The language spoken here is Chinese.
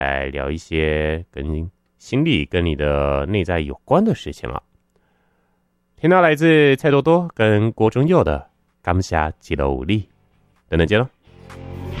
来聊一些跟心理、跟你的内在有关的事情了。听到来自蔡多多跟郭忠佑的《感谢一路力》，等等见喽。